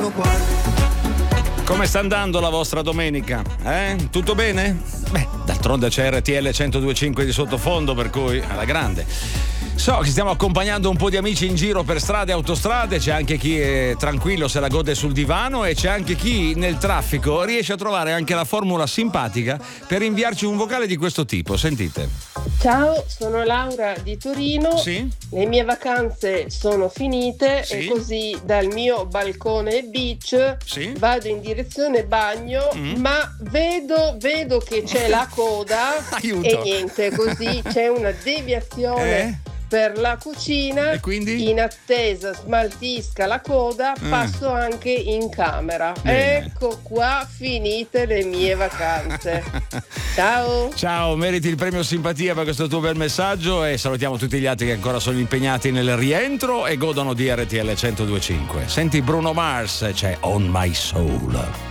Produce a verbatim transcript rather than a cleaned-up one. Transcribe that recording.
Come sta andando la vostra domenica? Eh? Tutto bene? Beh, d'altronde c'è R T L centodue e cinque di sottofondo, per cui alla grande. So che stiamo accompagnando un po' di amici in giro per strade e autostrade, c'è anche chi è tranquillo, se la gode sul divano, e c'è anche chi nel traffico riesce a trovare anche la formula simpatica per inviarci un vocale di questo tipo. Sentite. Ciao, sono Laura di Torino. Sì? Le mie vacanze sono finite, sì? E così dal mio balcone beach sì? vado in direzione bagno, mm. ma vedo, vedo che c'è la coda Aiuto. E niente, così c'è una deviazione eh? per la cucina, e quindi? In attesa smaltisca la coda, mm. passo anche in camera. Bene. Ecco qua finite le mie vacanze. Ciao. Ciao, meriti il premio simpatia per questo tuo bel messaggio, e salutiamo tutti gli altri che ancora sono impegnati nel rientro e godono di R T L centodue e cinque. Senti Bruno Mars, c'è On My Soul.